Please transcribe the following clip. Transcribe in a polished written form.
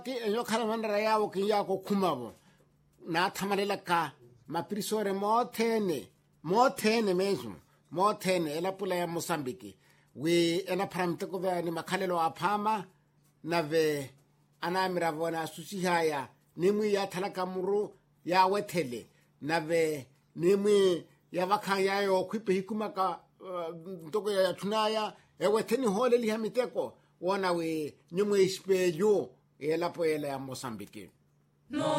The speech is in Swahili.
Ke enyo khala mandra yawo ke ya ko khumabo na thamalela ka mapirisore mo thene mezu mo thene ela pula ya Mozambique we ena pharamte ko ba ni makhalelo a phama na ve ana mira bona susi haya nimwi ya thalaka muru ya wethele na ve nimwi ya vakhanya yo khwipe hikumaka ntoko ya thunaya ewetheni hole li hamiteko wona we nimwe ispeyo ela poela ya Mozambique.